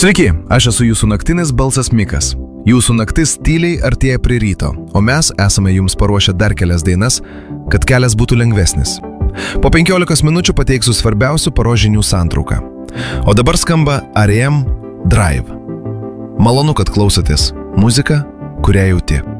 Sveiki, aš esu jūsų naktinis balsas Mikas. Jūsų naktis tyliai artėja prie ryto, o mes esame jums paruošę dar kelias dainas, kad kelias būtų lengvesnis. Po 15 minučių pateiksiu svarbiausių paros žinių santrauką. O dabar skamba R.E.M. Drive. Malonu, kad klausotės muziką, kurią jauti.